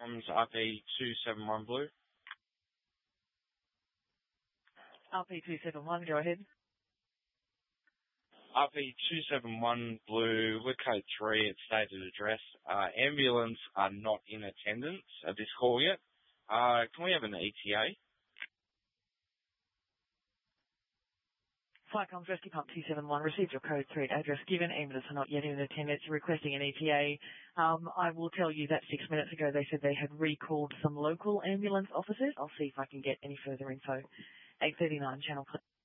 RP271 Blue. RP271, go ahead. RP271 Blue, we're code 3 at stated address. Ambulance are not in attendance at this call yet. Can we have an ETA? Fire Comms Rescue Pump 271, received your code 3 address given. Ambulance are not yet in attendance. Requesting an ETA. I will tell you that 6 minutes ago they said they had recalled some local ambulance officers. I'll see if I can get any further info. 839 channel.